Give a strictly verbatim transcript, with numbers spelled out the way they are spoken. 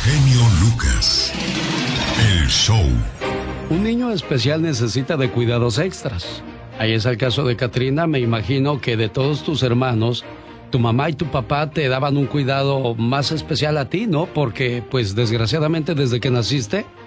genio Lucas. El show. Un niño especial necesita de cuidados extras. Ahí es el caso de Katrina. Me imagino que de todos tus hermanos, tu mamá y tu papá te daban un cuidado más especial a ti, ¿no? Porque, pues, desgraciadamente, desde que naciste,